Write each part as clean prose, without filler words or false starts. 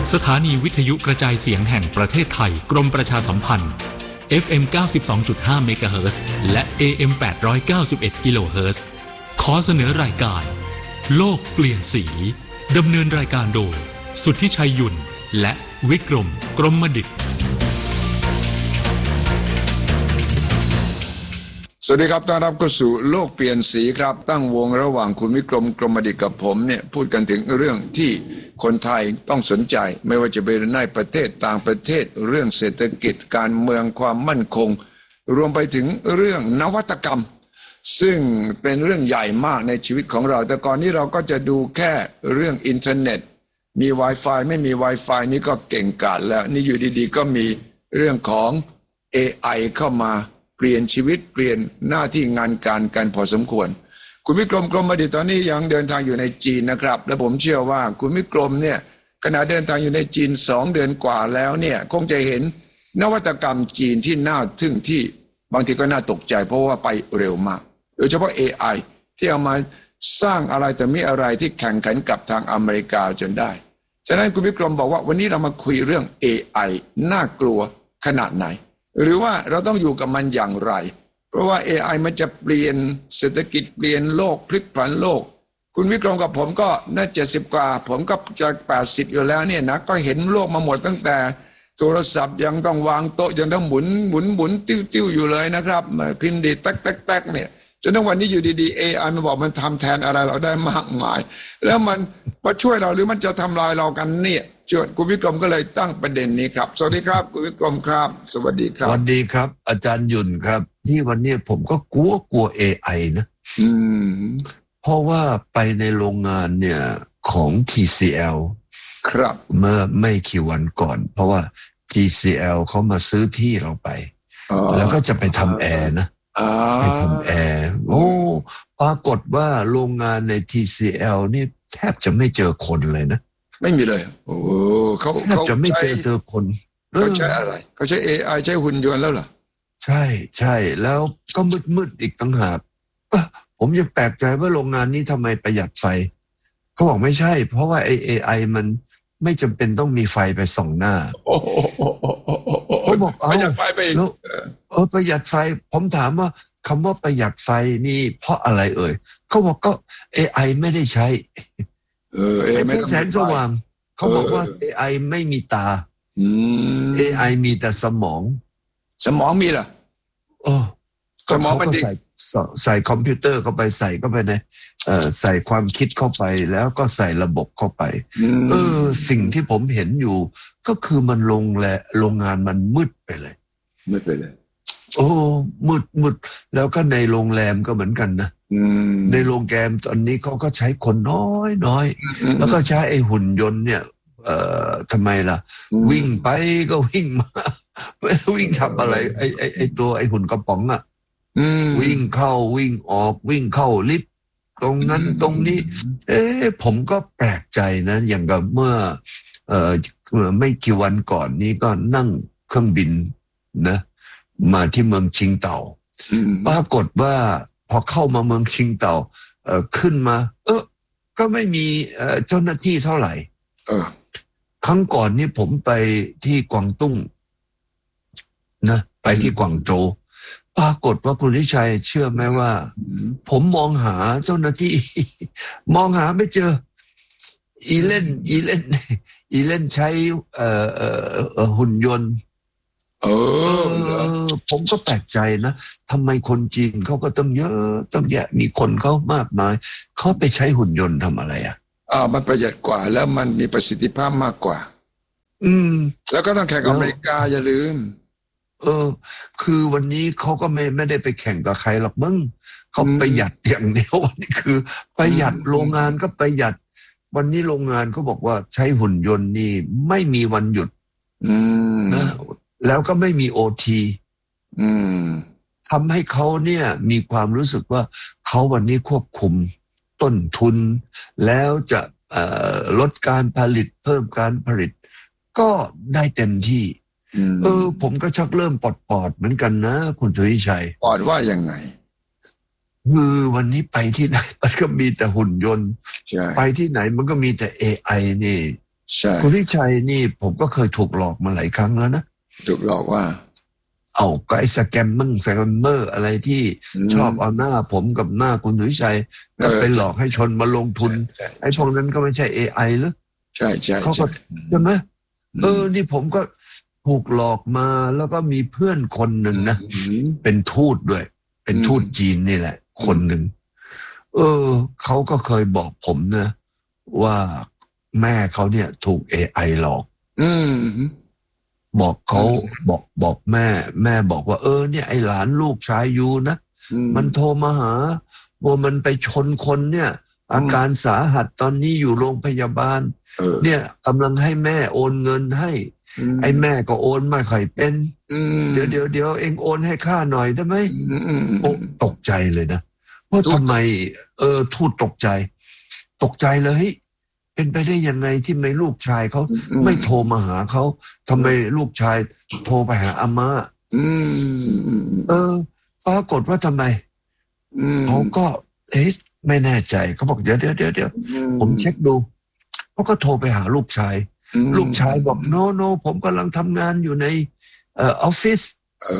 สถานีวิทยุกระจายเสียงแห่งประเทศไทยกรมประชาสัมพันธ์ FM 92.5 เมกะเฮิรตซ์และ AM 891 กิโลเฮิรตซ์ขอเสนอรายการโลกเปลี่ยนสีดำเนินรายการโดยสุทธิชัยยุ่นและวิกรมกรมดิษฐ์สวัสดีครับต้อนรับเข้าสู่โลกเปลี่ยนสีครับตั้งวงระหว่างคุณวิกรมกรมดิษฐ์กับผมเนี่ยพูดกันถึงเรื่องที่คนไทยต้องสนใจไม่ว่าจะเป็นในประเทศต่างประเทศเรื่องเศรษฐกิจการเมืองความมั่นคงรวมไปถึงเรื่องนวัตกรรมซึ่งเป็นเรื่องใหญ่มากในชีวิตของเราแต่ก่อนนี้เราก็จะดูแค่เรื่องอินเทอร์เน็ตมี Wi-Fi ไม่มี Wi-Fi นี่ก็เก่งกาจแล้วนี่อยู่ดีๆก็มีเรื่องของ AI เข้ามาเปลี่ยนชีวิตเปลี่ยนหน้าที่งานการกันพอสมควรคุณวิกรมกรมดิษฐ์ตอนนี้ยังเดินทางอยู่ในจีนนะครับและผมเชื่อว่าคุณวิกรมเนี่ยขณะเดินทางอยู่ในจีน2 เดือนกว่าแล้วเนี่ยคงจะเห็นนวัตกรรมจีนที่น่าทึ่งที่บางทีก็น่าตกใจเพราะว่าไปเร็วมากโดยเฉพาะ AI ที่เอามาสร้างอะไรแต่มีอะไรที่แข่งขันกับทางอเมริกาจนได้ฉะนั้นคุณวิกรมบอกว่าวันนี้เรามาคุยเรื่อง AI น่ากลัวขนาดไหนหรือว่าเราต้องอยู่กับมันอย่างไรเพราะว่า AI มันจะเปลี่ยนเศรษฐกิจเปลี่ยนโลกพลิกผันโลกคุณวิกรมกับผมก็น่า70 กว่าผมก็จะ80อยู่แล้วเนี่ยนะก็เห็นโลกมาหมดตั้งแต่โทรศัพท์ยังต้องวางโต๊ะยังต้องหมุนติ้วอยู่เลยนะครับพิมพ์ดีแต๊กเนี่ยจนถึงวันนี้อยู่ดีๆ AI มันบอกมันทำแทนอะไรเราได้มากมายแล้วมันมาช่วยเราหรือมันจะทำลายเรากันเนี่ยจวดคุณวิกรมก็เลยตั้งประเด็นนี้ครับสวัสดีครับคุณวิกรมครับสวัสดีครับสวัสดีครับอาจารย์ยุ่นครับที่วันนี้ผมก็กลัว AI นะเพราะว่าไปในโรงงานเนี่ยของ TCL ครับเมื่อไม่กี่วันก่อนเพราะว่า TCL เขามาซื้อที่เราไปแล้วก็จะไปทำแอร์นะไปทำแอร์ปรากฏว่าโรงงานใน TCL นี่แทบจะไม่เจอคนเลยนะไม่มีเลยโอ้เขาจะไม่เจอคนเขาใช้อะไรเขาใช้ AI ใช้หุ่นยนต์แล้วเหรอใช่แล้วก็มืดอีกต่างหากผมยังแปลกใจว่าโรงงานนี้ทำไมประหยัดไฟเขาบอกไม่ใช่เพราะว่าAI มันไม่จำเป็นต้องมีไฟไปส่องหน้าเขาบอกประหยัดไฟไปประหยัดไฟผมถามว่าคำว่าประหยัดไฟนี่เพราะอะไรเขาบอกก็ AI ไม่ได้ใช้ไม่ใช่แสงสว่างเขาบอกว่า AI ไม่มีตาAI มีแต่สมองมีเหรอสมองมันใส่คอมพิวเตอร์เข้าไปใส่เข้าไปในใส่ความคิดเข้าไปแล้วก็ใส่ระบบเข้าไปสิ่งที่ผมเห็นอยู่ก็คือมันโรงงานมันมืดไปเลยมืดแล้วก็ในโรงแรมก็เหมือนกันนะในโรงแรมตอนนี้เขาก็ใช้คนน้อยแล้วก็ใช้ไอ้หุ่นยนต์เนี่ยทำไมล่ะวิ่งไปก็วิ่งมาวิ่งทำอะไรไอ้ตัวไอ้หุ่นกระป๋องอ่ะวิ่งเข้าวิ่งออกวิ่งเข้าลิฟต์ตรงนั้นตรงนี้ผมก็แปลกใจนะอย่างกับเมื่อไม่กี่วันก่อนนี้ก็นั่งเครื่องบินนะมาที่เมืองชิงเต่าปรากฏว่าพอเข้ามาเมืองชิงเต่าขึ้นมาก็ไม่มีเจ้าหน้าที่เท่าไหร่ครั้งก่อนนี่ผมไปที่กวางตุ้งนะไปที่กวางโจวปรากฏว่าคุณวิชัยเชื่อไหมว่าผมมองหาเจ้าหน้าที่มองหาไม่เจออีเล่นใช้หุ่นยนต์ผมก็แปลกใจนะทำไมคนจีนเขาก็ต้องเยอะต้องแยะมีคนเขามากมายเขาไปใช้หุ่นยนต์ทำอะไรมันประหยัดกว่าแล้วมันมีประสิทธิภาพมากกว่าแล้วก็ต้องแข่งกับอเมริกาอย่าลืมคือวันนี้เขาก็ไม่ได้ไปแข่งกับใครหรอกมึงเขาประหยัดอย่างเดียววันนี้คือประหยัดโรงงานก็ประหยัดวันนี้โรงงานเขาบอกว่าใช้หุ่นยนต์นี่ไม่มีวันหยุดนะแล้วก็ไม่มีOTทำให้เขาเนี่ยมีความรู้สึกว่าเขาวันนี้ควบคุมต้นทุนแล้วจะลดการผลิตเพิ่มการผลิตก็ได้เต็มที่ผมก็ชักเริ่มปอดเหมือนกันนะคุณสุริชัยปอดว่ายังไงคือวันนี้ไปที่ไหนมันก็มีแต่หุ่นยนต์ไปที่ไหนมันก็มีแต่ AI นี่ใช่คุณวิชัยนี่ผมก็เคยถูกหลอกมาหลายครั้งแล้วนะถูกหลอกว่าก็ไอ้สแกมเมอร์อะไรที่ชอบเอาหน้าผมกับหน้าคุณวิชัยแล้วไปหลอกให้ชนมาลงทุนไอ้พวกนั้นก็ไม่ใช่ AI หรือใช่เขาก็ใช่ไหมนี่ผมก็ถูกหลอกมาแล้วก็มีเพื่อนคนหนึ่งนะเป็นทูตด้วยเป็นทูตจีนนี่แหละคนหนึ่งเขาก็เคยบอกผมนะว่าแม่เขาเนี่ยถูก AI หลอกบอกเขาบอกแม่บอกว่าเนี่ยไอ้หลานลูกชายยูนะมันโทรมาหาว่ามันไปชนคนเนี่ยอาการสาหัสตอนนี้อยู่โรงพยาบาลเนี่ยกำลังให้แม่โอนเงินให้ไอ้แม่ก็โอนไม่ค่อยเป็นเดี๋ยวเองโอนให้ข้าหน่อยได้ไหมตกใจเลยนะว่าทำไมทูตตกใจเลยเป็นไปได้ยังไงที่ไม่ลูกชายเขาไม่โทรมาหาเขาทำไมลูกชายโทรไปหาอาม่าปรากฏว่าทำไมเขาก็ไม่แน่ใจเขาบอกเดี๋ยวผมเช็คดูเขาก็โทรไปหาลูกชายบอกโนผมกำลังทำงานอยู่ในออฟฟิศ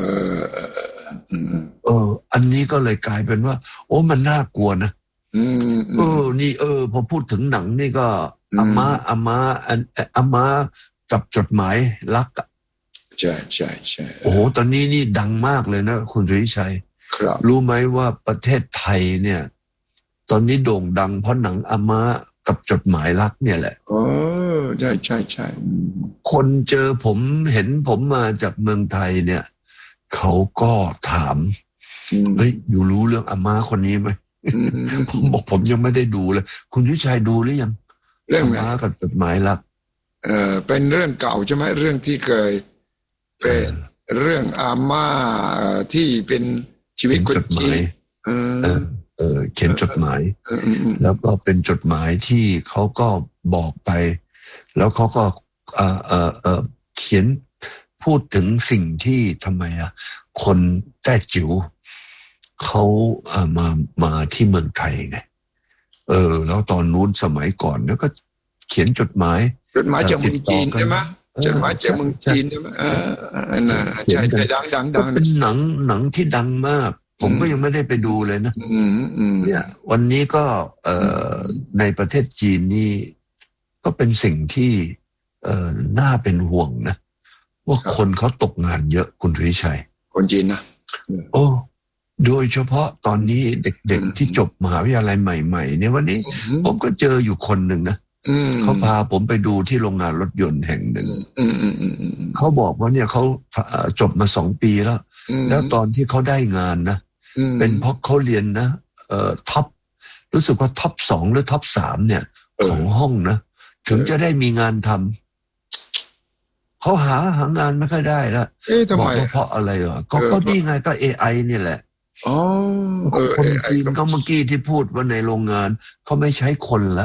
อันนี้ก็เลยกลายเป็นว่ามันน่ากลัวนะนี่พอพูดถึงหนังนี่ก็อาม่ากับจดหมายรักใช่ตอนนี้นี่ดังมากเลยนะคุณวิชัยรู้ไหมว่าประเทศไทยเนี่ยตอนนี้โด่งดังเพราะหนังอาม่ากับจดหมายรักเนี่ยแหละใช่คนเจอผมเห็นผมมาจากเมืองไทยเนี่ยเขาก็ถามอยู่รู้เรื่องอาม่าคนนี้ไหมผมบอกผมยังไม่ได้ดูเลยคุณวิชัยดูหรือยังเรื่องอาม่ากับจดหมายรักเป็นเรื่องเก่าใช่ไหมเรื่องที่เคยเป็นเรื่องอาม่าที่เป็นชีวิตคนจีนเขียนจดหมายแล้วก็เป็นจดหมายที่เขาก็บอกไปแล้วเขาก็เขียนพูดถึงสิ่งที่ทำไมคนแต้จิ๋วเขามาที่เมืองไทยไงแล้วตอนนู้นสมัยก่อนแล้วก็เขียนจดหมายจากเมืองจีนใช่ไหมจดหมายจากเมืองจีนใช่ไหมใช่ดังเป็นหนังที่ดังมากผมก็ยังไม่ได้ไปดูเลยนะเนี่ยวันนี้ก็ในประเทศจีนนี่ก็เป็นสิ่งที่น่าเป็นห่วงนะว่าคนเขาตกงานเยอะคุณวิชัยคนจีนนะโดยเฉพาะตอนนี้เด็กๆที่จบมหาวิทยาลัยใหม่ๆเนี่ยวันนี้ผมก็เจออยู่คนหนึ่งนะเขาพาผมไปดูที่โรงงานรถยนต์แห่งหนึ่งเขาบอกว่าเนี่ยเขาจบมา2 ปีแล้วตอนที่เขาได้งานนะเป็นเพราะเขาเรียนนะท็อปรู้สึกว่าท็อป 2หรือท็อป 3เนี่ยของห้องนะถึงจะได้มีงานทำเขาหางานไม่ค่อยได้แล้วบอกว่าเพราะอะไรก็นี่ไงก็ AI นี่แหละคนจีนก็เมื่อกี้ที่พูดว่าในโรงงานเขาไม่ใช้คนละ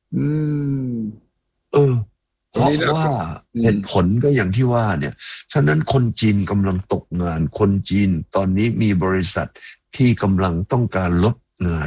เพราะว่าเหตุผลก็อย่างที่ว่าเนี่ยฉะนั้นคนจีนกำลังตกงานคนจีนตอนนี้มีบริษัทที่กำลังต้องการลด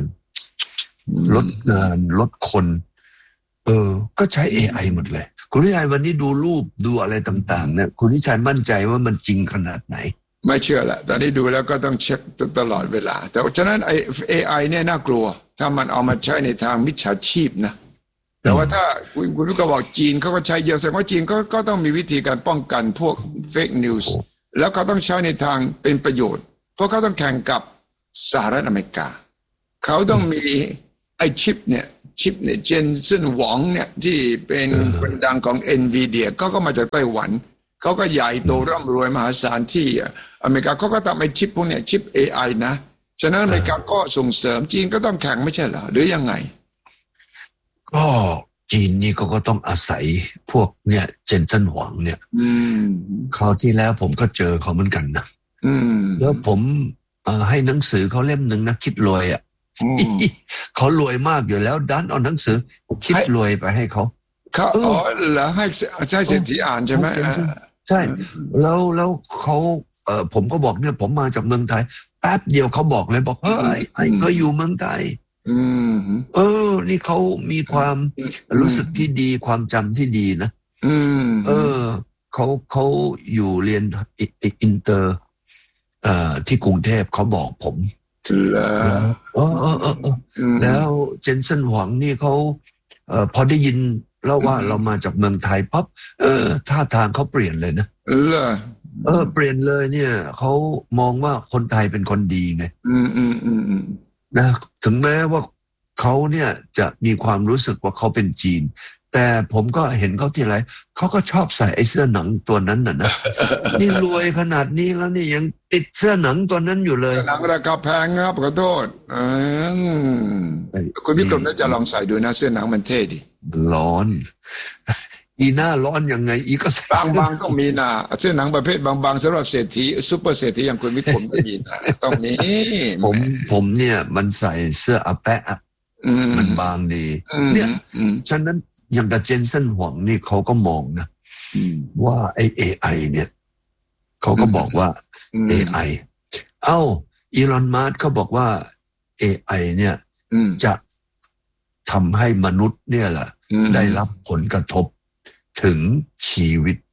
คนก็ใช้ AI หมดเลยคุณวิชัยวันนี้ดูรูปดูอะไรต่างๆเนี่ยคุณวิชัยมั่นใจว่ามันจริงขนาดไหนไม่เชื่อแหละตอนนี้ดูแล้วก็ต้องเช็คตลอดเวลาแต่ฉะนั้นไอ้ AI เนี่ยน่ากลัวถ้ามันเอามาใช้ในทางมิจฉาชีพนะแต่ว่าถ้าคุณก็บอกจีนเขาก็ใช้เยอะแสดงว่าจีนก็ต้องมีวิธีการป้องกันพวกเฟกนิวส์แล้วเขาต้องใช้ในทางเป็นประโยชน์เพราะเขาต้องแข่งกับสหรัฐอเมริกาเขาต้องมีไอ้ชิปเนี่ยเจนเซ่นหวังเนี่ยที่เป็นคนดังของ NVIDIA ก็มาจากไต้หวันเขาก็ใหญ่โตร่ำรวยมหาศาลที่อเมริกาเขาก็ทำไอ้ชิปพวกเนี่ยชิป AI นะฉะนั้นอเมริกาก็ส่งเสริมจีนก็ต้องแข่งไม่ใช่เหรอหรือยังไงก็จีนนี่ก็ต้องอาศัยพวกเนี่ยเจนเซ่นหวังเนี่ยคราวที่แล้วผมก็เจอเขาเหมือนกันนะแล้วผมให้หนังสือเขาเล่มหนึ่งนะคิดรวยเขารวยมากอยู่แล้วดันเอาหนังสือคิดรวยไปให้เขาเหรอให้ใช่เศรษฐีอ่านใช่ไหมใช่แล้วเขาผมก็บอกเนี่ยผมมาจากเมืองไทยแป๊บเดียวเขาบอกเลยบอกเฮ้ยไอ้ก็อยู่เมืองไทยนี่เขามีความรู้สึกที่ดีความจำที่ดีนะเขาอยู่เรียนอินเตอร์ที่กรุงเทพเขาบอกผมแล้วเจนเซนหวังนี่เขาพอได้ยินแล้วว่าเรามาจากเมืองไทยปั๊บท่าทางเขาเปลี่ยนเลยนะเปลี่ยนเลยเนี่ยเขามองว่าคนไทยเป็นคนดีไงนะถึงแม้ว่าเขาเนี่ยจะมีความรู้สึกว่าเขาเป็นจีนแต่ผมก็เห็นเขาที่ไรเขาก็ชอบใส่ไอ้เสื้อหนังตัวนั้นน่ะนะ นี่รวยขนาดนี้แล้วนี่ยังติดเสื้อหนังตัวนั้นอยู่เลยหนังราคาแพงครับขอโทษคุณพี่กรมน่าจะลองใส่ดูนะเสื้อหนังมันเท่ดิร้อนอีหน้าร้อนยังไงอีก็บางต้องมีนะเสื้อหนังประเภทบางๆสำหรับเศรษฐีซุปเปอร์เศรษฐีอย่างคุณวิกรมก็มีนะต้องมีผมเนี่ยมันใส่เสื้ออาแปะมันบางดีเนี่ยฉะนั้นอย่างกับเจนเซนหวังนี่เขาก็มองนะว่าไอ้ AI เนี่ยเขาก็บอกว่า AI อีลอนมัสก์เขาบอกว่า AI เนี่ยจะทำให้มนุษย์เนี่ยแหละได้รับผลกระทบถึงชีวิต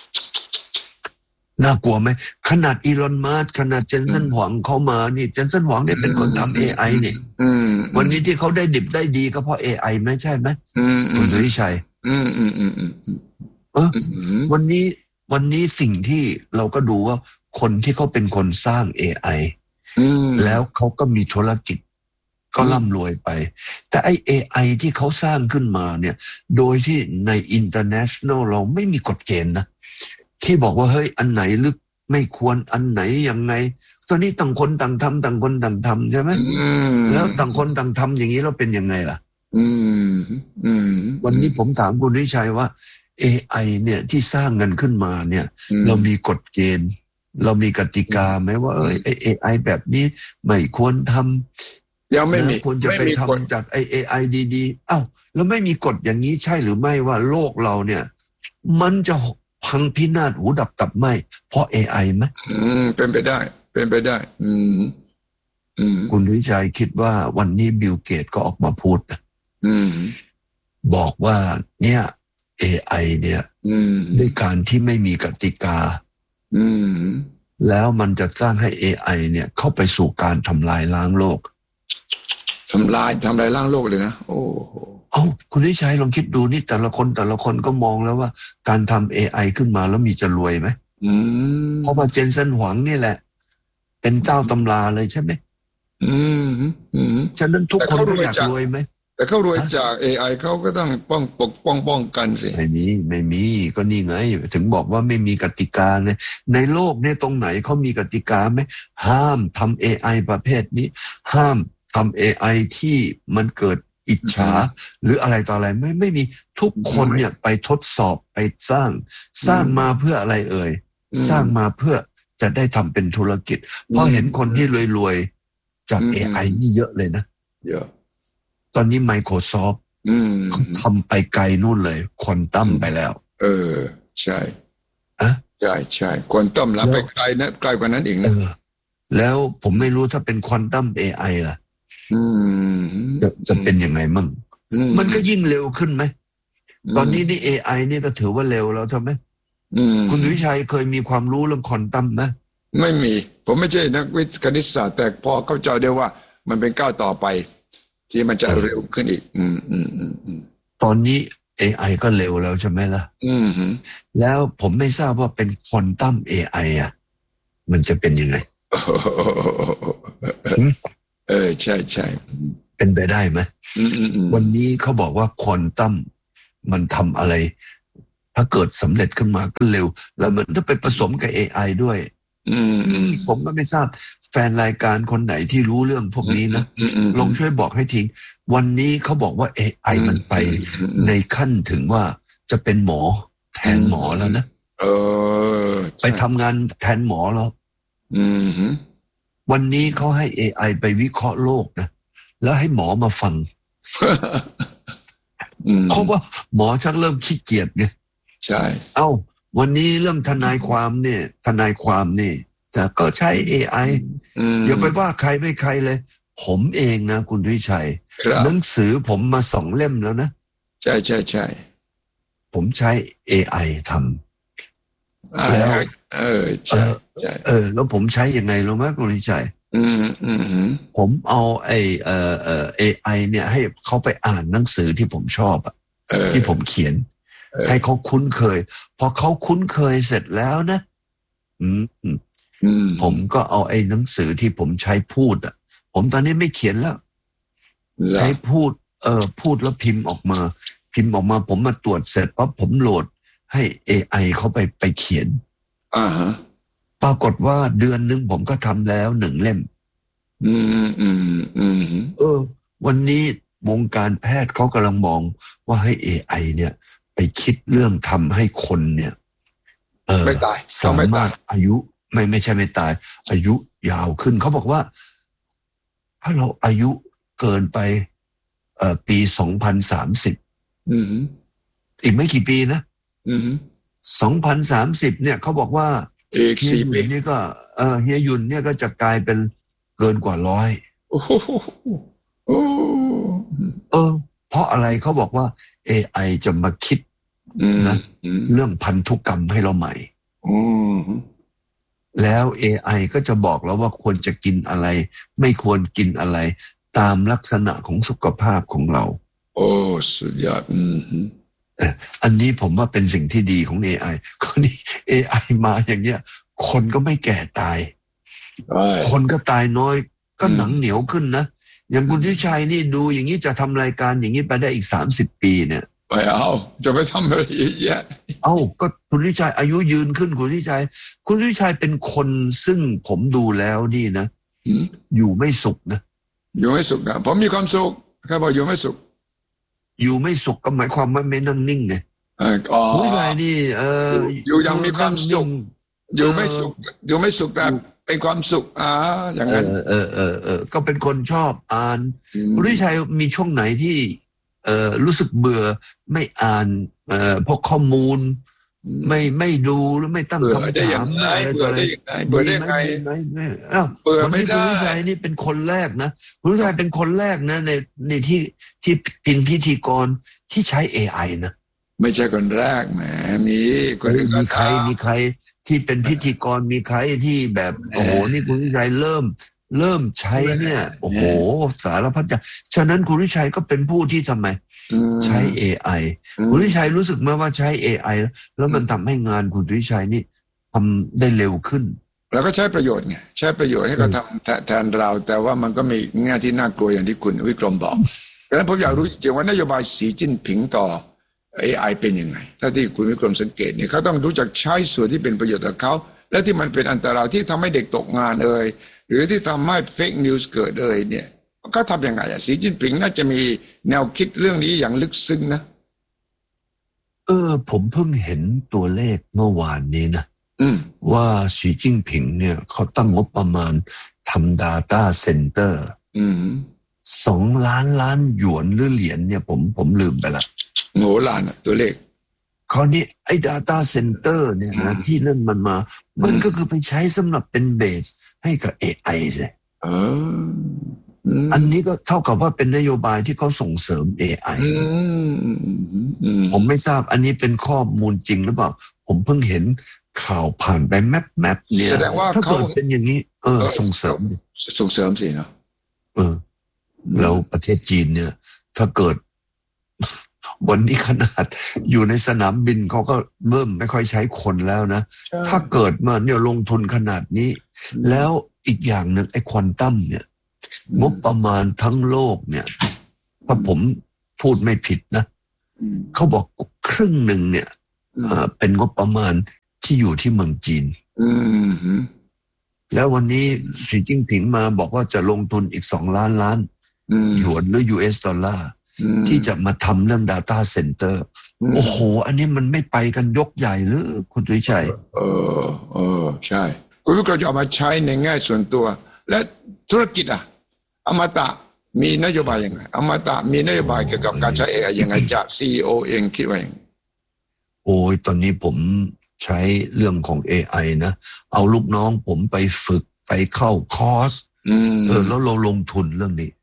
น่ากลัวไหมขนาดอีลอนมัสก์ขนาดเจนเซนหวังเขามานี่เจนเซนหวังเนี่ยเป็นคนทำ AI เนี่ยวันนี้ที่เขาได้ดิบได้ดีก็เพราะ AI ไม่ใช่ไหมคุณสุริชัยวันนี้สิ่งที่เราก็ดูว่าคนที่เขาเป็นคนสร้าง AI แล้วเขาก็มีธุรกิจก็ร่ำรวยไปแต่ไอ้ AI ที่เขาสร้างขึ้นมาเนี่ยโดยที่ใน international เราไม่มีกฎเกณฑ์นะที่บอกว่าเฮ้ยอันไหนลึกไม่ควรอันไหนยังไงตอนนี้ต่างคนต่างทำต่างคนต่างทำใช่ไหมแล้วต่างคนต่างทำอย่างนี้เราเป็นยังไงล่ะวันนี้ผมถามคุณวิชัยว่า AI เนี่ยที่สร้างกันขึ้นมาเนี่ยเรามีกฎเกณฑ์เรามีกติกาไหมว่าAI แบบนี้ไม่ควรทำยังไม่มีควรจะไปทำจากAI ดีๆแล้วไม่มีกฎอย่างนี้ใช่หรือไม่ว่าโลกเราเนี่ยมันจะพังพินาศหูดับตับไหมเพราะ AI ไหมเป็นไปได้คุณวิชัยคิดว่าวันนี้บิลเกตก็ออกมาพูดนะบอกว่าเนี่ย AI เนี่ยด้วยการที่ไม่มีกติกาแล้วมันจะสร้างให้ AI เนี่ยเข้าไปสู่การทำลายล้างโลกทำลายล้างโลกเลยนะโอ้คุณวิชัยลองคิดดูนี่แต่ละคนก็มองแล้วว่าการทำ AI ขึ้นมาแล้วมีจะรวยไหมเพราะว่าเจนเซนหวังนี่แหละเป็นเจ้าตำราเลยใช่ไหมฉะนั้นทุกคนก็อยากรวยไหมแต่เขารวยจาก AI เขาก็ต้องป้องกันสิไม่มีก็นี่ไงถึงบอกว่าไม่มีกติกาไงในโลกเนี่ยตรงไหนเขามีกติกาไหมห้ามทำ AI ประเภทนี้ห้ามทำ AI ที่มันเกิดอิจฉาหรืออะไรต่ออะไรไม่มีทุกคนเนี่ยไปทดสอบไปสร้างมาเพื่ออะไรสร้างมาเพื่อจะได้ทำเป็นธุรกิจเพราะเห็นคนที่รวยๆจาก AI นี่เยอะเลยนะเยอะตอนนี้ Microsoft เขาทำไปไกลนู่นเลยควอนตัมไปแล้วใช่ใช่ควอนตัมแล้วไปไกลนะไกลกว่านั้นอีกนะแล้วผมไม่รู้ถ้าเป็นควอนตัม AI ล่ะจะเป็นยังไงมั่งมันก็ยิ่งเร็วขึ้นไหมตอนนี้นี่ AI นี่ก็ถือว่าเร็วแล้วใช่ไหมคุณวิชัยเคยมีความรู้เรื่องควอนตัมนะไม่มีผมไม่ใช่นักวิทย์คณิตศาสตร์แต่พอเข้าใจได้ว่ามันเป็นก้าวต่อไปที่มันจะเร็วขึ้นอีกตอนนี้ AI ก็เร็วแล้วใช่ไหมล่ะแล้วผมไม่ทราบว่าเป็นควอนตัม AI อ่ะมันจะเป็นยังไงใช่เป็นไปได้ไหมวันนี้เขาบอกว่าควอนตัมมันทำอะไรถ้าเกิดสำเร็จขึ้นมาก็เร็วแล้วมันถ้าไปผสมกับ AI ด้วยผมก็ไม่ทราบแฟนรายการคนไหนที่รู้เรื่องพวกนี้นะลองช่วยบอกให้ทีวันนี้เขาบอกว่า AI มันไปในขั้นถึงว่าจะเป็นหมอแทนหมอแล้วนะไปทำงานแทนหมอแล้ววันนี้เขาให้ AI ไปวิเคราะห์โลกนะแล้วให้หมอมาฟังเพราะว่าหมอชักเริ่มขี้เกียจไงใช่วันนี้เรื่องทนายความเนี่ยแต่ก็ใช้ AI อย่าไปว่าใครไม่ใครเลยผมเองนะคุณวิชัยหนังสือผมมา2 เล่มแล้วนะใช่ใช่ใช่ผมใช้ AI ทำแล้วใช่แล้วผมใช้ยังไงรู้ไหมคุณวิชัยผมเอาAI เนี่ยให้เขาไปอ่านหนังสือที่ผมชอบที่ผมเขียนให้เขาคุ้นเคยพอเขาคุ้นเคยเสร็จแล้วนะผมก็เอาไอ้หนังสือที่ผมใช้พูดผมตอนนี้ไม่เขียนแล้วใช้พูดพูดแล้วพิมพ์ออกมาผมมาตรวจเสร็จปั๊บผมโหลดให้ AI เขาไปเขียนปรากฏว่าเดือนนึงผมก็ทำแล้ว1 เล่มวันนี้วงการแพทย์เขากำลังมองว่าให้ AI เนี่ยไปคิดเรื่องทำให้คนเนี่ยไม่ตายสามารถอายุไม่ใช่ไม่ตายอายุยาวขึ้นเขาบอกว่าถ้าเราอายุเกินไปปี2030อีกไม่กี่ปีนะ2030เนี่ยเขาบอกว่าอีก4 ปีนี่ก็เฮียยุนเนี่ยก็จะกลายเป็นเกินกว่า100เพราะอะไรเขาบอกว่า AI จะมาคิดนะเรื่องพันธุกรรมให้เราใหม่แล้ว AI ก็จะบอกเราว่าควรจะกินอะไรไม่ควรกินอะไรตามลักษณะของสุขภาพของเราโอ้สุดยอดอันนี้ผมว่าเป็นสิ่งที่ดีของ AI คนนี้ AI มาอย่างเนี้ยคนก็ไม่แก่ตายคนก็ตายน้อยก็หนังเหนียวขึ้นนะอย่างคุณทิชัยนี่ดูอย่างนี้จะทำรายการอย่างนี้ไปได้อีก30 ปีเนี่ยไม่เอาจะไปทำอะไรเยอะก็คุณทิชัยอายุยืนขึ้นคุณทิชัยเป็นคนซึ่งผมดูแล้วนี่นะอยู่ไม่สุขนะอยู่ไม่สุขนะผมมีความสุขแค่บอกอยู่ไม่สุขก็หมายความว่าไม่นั่งนิ่งไงคุณทิชัยนี่อยู่ยังมีความสุขอยู่ไม่สุขแต่เป็นความสุขอย่างนั้นก็เป็นคนชอบอ่านคุณทิชัยมีช่วงไหนที่รู้สึกเบื่อไม่อ่านพวกข้อมูลไม่ดูแล้วไม่ตั้งคำถามอะไรต่ออะไรเบื่อได้ไงเบื่อไม่ได้คุณวิชัยนี่เป็นคนแรกนะคุณวิชัยเป็นคนแรกนะในที่เป็นพิธีกรที่ใช้ AI นะไม่ใช่คนแรกแหมมีคนอื่นมีใครที่เป็นพิธีกรมีใครที่แบบโอ้โหนี่คุณวิชัยเริ่มใช้เนี่ยโอ้โหสารพัดอย่างฉะนั้นคุณวิชัยก็เป็นผู้ที่ทำไมใช้ AI คุณวิชัยรู้สึกไหมว่าใช้ AI แล้วมันทำให้งานคุณวิชัยนี่ทำได้เร็วขึ้นแล้วก็ใช้ประโยชน์ไงใช้ประโยชน์ให้เขาทำแทนเราแต่ว่ามันก็มีแง่ที่น่ากลัวอย่างที่คุณวิกรมบอกดังนั้นผมอยากรู้จริงๆว่านโยบายสีจิ้นผิงต่อ AI เป็นยังไงถ้าที่คุณวิกรมสังเกตเนี่ยเขาต้องรู้จักใช้ส่วนที่เป็นประโยชน์กับเขาและที่มันเป็นอันตรายที่ทำให้เด็กตกงานหรือที่ทำให้เฟกนิวส์เกิดเนี่ยก็ทำยังไงสีจิ้นผิงน่าจะมีแนวคิดเรื่องนี้อย่างลึกซึ้งนะผมเพิ่งเห็นตัวเลขเมื่อวานนี้นะว่าสีจิ้นผิงเนี่ยเขาตั้งงบประมาณทำ Data Center 2 ล้านหยวนหรือเหรียญเนี่ยผมลืมไปละโง่ล้านตัวเลขคราวนี้ไอ้ Data Center เนี่ยนะที่นั่นมันก็คือไปใช้สำหรับเป็นเบสให้กับ AI ใช่อันนี้ก็เท่ากับว่าเป็นนโยบายที่เขาส่งเสริม AI ผมไม่ทราบอันนี้เป็นข้อมูลจริงหรือเปล่าผมเพิ่งเห็นข่าวผ่านไปแมปเนี่ยถ้าเกิดเป็นอย่างนี้ส่งเสริมสิเนาะแล้วประเทศจีนเนี่ยถ้าเกิดวันนี้ขนาดอยู่ในสนามบินเขาก็เริ่มไม่ค่อยใช้คนแล้วนะถ้าเกิดมาเนี่ยลงทุนขนาดนี้แล้วอีกอย่างนึงไอ้ควอนตัมเนี่ยงบประมาณทั้งโลกเนี่ยถ้าผมพูดไม่ผิดนะเขาบอกครึ่งหนึ่งเนี่ยเป็นงบประมาณที่อยู่ที่เมืองจีนแล้ววันนี้สีจิ้นผิงมาบอกว่าจะลงทุนอีก2 ล้านหยวนหรือ US ดอลลาร์ที่จะมาทำเรื่อง Data Center โอ้โหอันนี้มันไม่ไปกันยกใหญ่หรือคุณตุ้ยชัยใช่คุณวิกรมจะเอามาใช้ในแง่ส่วนตัวและธุรกิจอมตะมีนโยบายยังไงอมตะมีนโยบายเกี่ยวกับการใช้ AI ยังไงจาก CEO เองคิดว่าอย่างไรโอ้ยตอนนี้ผมใช้เรื่องของ AI นะเอาลูกน้องผมไปฝึกไปเข้าคอร์สแล้วเราลงทุนเรื่องนี้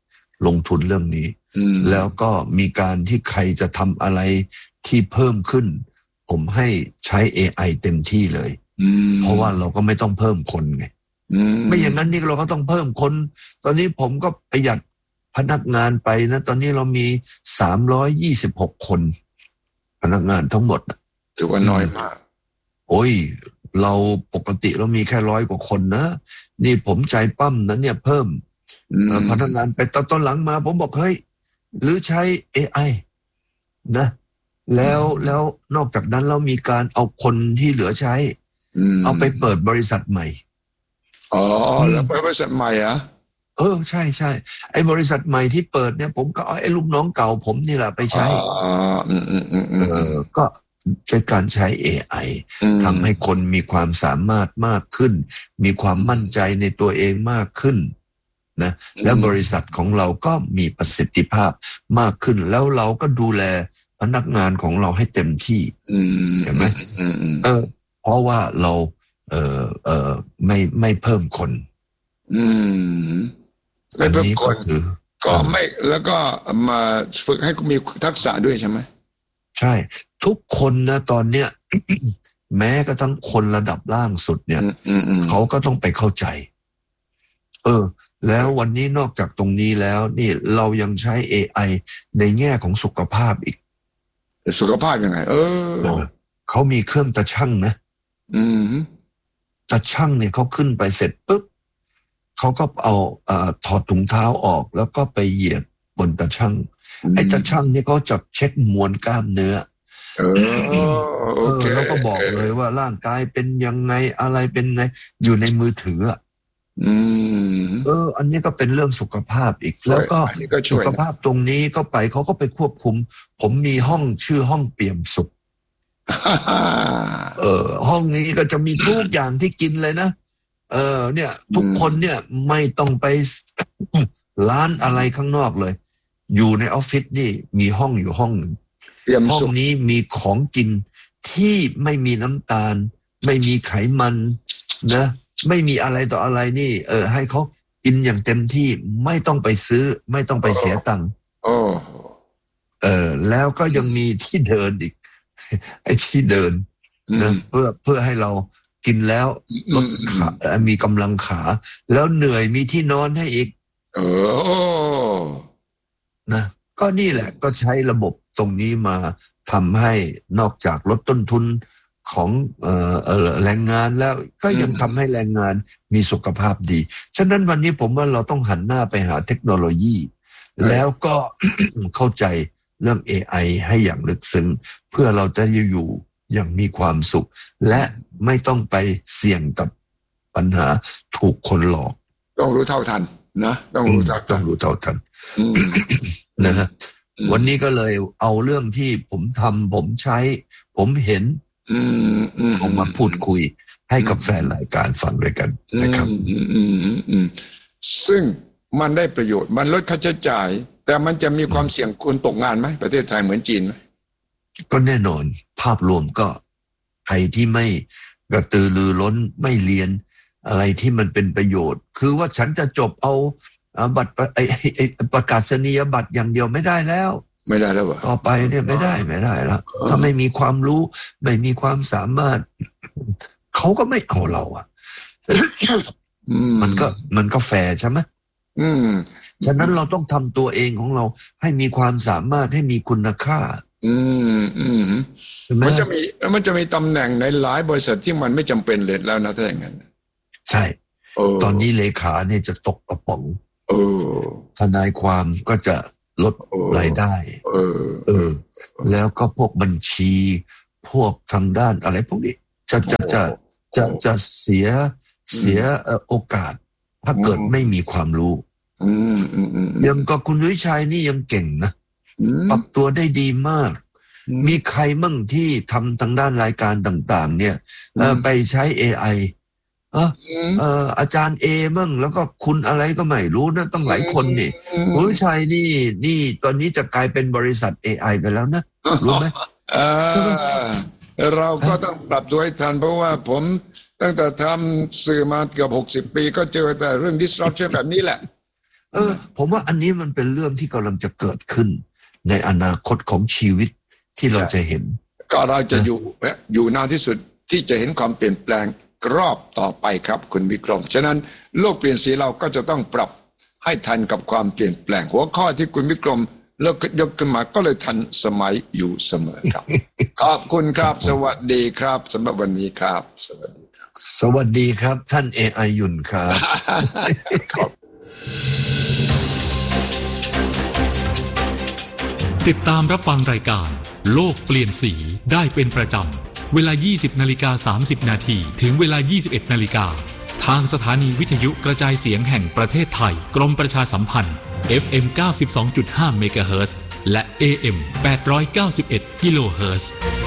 แล้วก็มีการที่ใครจะทำอะไรที่เพิ่มขึ้นผมให้ใช้ AI เต็มที่เลยเพราะว่าเราก็ไม่ต้องเพิ่มคนไงไม่อย่างนั้นนี่เราก็ต้องเพิ่มคนตอนนี้ผมก็ประหยัดพนักงานไปนะตอนนี้เรามี326คนพนักงานทั้งหมดถือว่าน้อยมากโอ้ยเราปกติเรามีแค่100 กว่าคนนะนี่ผมใจปั้มนะเนี่ยเพิ่มพนักงานไปตอนหลังมาผมบอกเฮ้ยหรือใช้ AI นะแล้วนอกจากนั้นเรามีการเอาคนที่เหลือใช้เอาไปเปิดบริษัทใหม่แล้วบริษัทใหม่ใช่ไอ้บริษัทใหม่ที่เปิดเนี่ยผมก็เอาไอ้ลูกน้องเก่าผมนี่แหละไปใช้ก็ใช้การใช้ AI ทำให้คนมีความสามารถมากขึ้นมีความมั่นใจในตัวเองมากขึ้นนะแล้วบริษัทของเราก็มีประสิทธิภาพมากขึ้นแล้วเราก็ดูแลพนักงานของเราให้เต็มที่เห็นไหมเพราะว่าเราไม่เพิ่มคนไม่เพิ่มคนก็ไม่แล้วก็มาฝึกให้มีทักษะด้วยใช่ไหมใช่ทุกคนนะตอนเนี้ย แม้กระทั่งคนระดับล่างสุดเนี่ยเขาก็ต้องไปเข้าใจแล้ววันนี้นอกจากตรงนี้แล้วนี่เรายังใช้ AI ในแง่ของสุขภาพอีกสุขภาพยังไงเขามีเครื่องตาชั่งนะตาชั่งเนี่ยเขาขึ้นไปเสร็จปุ๊บเขาก็เอาถอดถุงเท้าออกแล้วก็ไปเหยียบบนตาชั่งไอ้ตาชั่งนี่เขาจะเช็คมวลกล้ามเนื้อแล้วก็บอกเลยว่าร่างกายเป็นยังไงอะไรเป็นไงอยู่ในมือถืออันนี้ก็เป็นเรื่องสุขภาพอีกแล้วก็สุขภาพตรงนี้ก็ไปเขาก็ไปควบคุมผมมีห้องชื่อห้องเปี่ยมสุขห้องนี้ก็จะมีทุกอย่างที่กินเลยนะเนี่ยทุกคนเนี่ยไม่ต้องไปร้านอะไรข้างนอกเลยอยู่ในออฟฟิศนี่มีห้องอยู่ห้องนึงห้องนี้มีของกินที่ไม่มีน้ำตาลไม่มีไขมันนะไม่มีอะไรต่ออะไรนี่ให้เขากินอย่างเต็มที่ไม่ต้องไปซื้อไม่ต้องไปเสียตังค์แล้วก็ยังมีที่เดินอีกไอ้ที่เดินนะเพื่อให้เรากินแล้วลดขามีกำลังขาแล้วเหนื่อยมีที่นอนให้อีกนะก็นี่แหละก็ใช้ระบบตรงนี้มาทำให้นอกจากลดต้นทุนของแรงงานแล้วก็ยังทำให้แรงงานมีสุขภาพดีฉะนั้นวันนี้ผมว่าเราต้องหันหน้าไปหาเทคโนโลยีแล้วก็ เข้าใจเรื่อง AI ให้อย่างลึกซึ้งเพื่อเราจะอยู่อย่างมีความสุขและไม่ต้องไปเสี่ยงกับปัญหาถูกคนหลอกต้องรู้เท่าทันนะต้องรู้เท่าทันนะฮะวันนี้ก็เลยเอาเรื่องที่ผมทำผมใช้ผมเห็นออกมาพูดคุยให้กับแฟนรายการฟังด้วยกันนะครับซึ่งมันได้ประโยชน์มันลดค่าใช้จ่ายแต่มันจะมีความเสี่ยงคนตกงานไหมประเทศไทยเหมือนจีนไหมก็แน่นอนภาพรวมก็ใครที่ไม่กระตือรือร้นไม่เรียนอะไรที่มันเป็นประโยชน์คือว่าฉันจะจบเอาบัตรประกาศนียบัตรอย่างเดียวไม่ได้แล้วต่อไปเนี่ยไม่ได้แล้วถ้าไม่มีความรู้ไม่มีความสามารถเขาก็ไม่เอาเรามันก็แฟร์ใช่ไหมฉะนั้นเราต้องทำตัวเองของเราให้มีความสามารถให้มีคุณค่ามันจะมีตำแหน่งในหลายบริษัทที่มันไม่จำเป็นเลยแล้วนะถ้าอย่างนั้นใช่ตอนนี้เลขาเนี่ยจะตกกระป๋องทนายความก็จะลดรายได้แล้วก็พวกบัญชีพวกทางด้านอะไรพวกนี้จะเสียโอกาสถ้าเกิดไม่มีความรู้ยังก็คุณวิชัยนี่ยังเก่งนะปรับตัวได้ดีมากมีใครมั่งที่ทำทางด้านรายการต่างๆเนี่ยไปใช้ AI อาจารย์เอมั่งแล้วก็คุณอะไรก็ไม่รู้นะต้องหลายคนนี่คุณวิชัยนี่ตอนนี้จะกลายเป็นบริษัท AI ไปแล้วนะรู้ไหมเราก็ต้องปรับตัวให้ทันเพราะว่าผมตั้งแต่ทำสื่อมาเกือบ60 ปีก็เจอแต่เรื่อง disruption แบบนี้แหละผมว่าอันนี้มันเป็นเรื่องที่กำลังจะเกิดขึ้นในอนาคตของชีวิตที่เราจะเห็นก็เราจะอยู่นานที่สุดที่จะเห็นความเปลี่ยนแปลงรอบต่อไปครับคุณวิกรมฉะนั้นโลกเปลี่ยนสีเราก็จะต้องปรับให้ทันกับความเปลี่ยนแปลงหัวข้อที่คุณวิกรมเลิกยกขึ้นมาก็เลยทันสมัยอยู่เสมอครับ ขอบคุณครับสวัสดีครับสำหรับวันนี้ครับสวัสดีครับสวัสดีครับท่าน AI ยุ่นครับติดตามรับฟังรายการโลกเปลี่ยนสีได้เป็นประจำเวลา 20:30 นาทีถึงเวลา 21 นาฬิกาทางสถานีวิทยุกระจายเสียงแห่งประเทศไทยกรมประชาสัมพันธ์ FM 92.5 เมกะเฮิรตซ์และ AM 891 กิโลเฮิรตซ์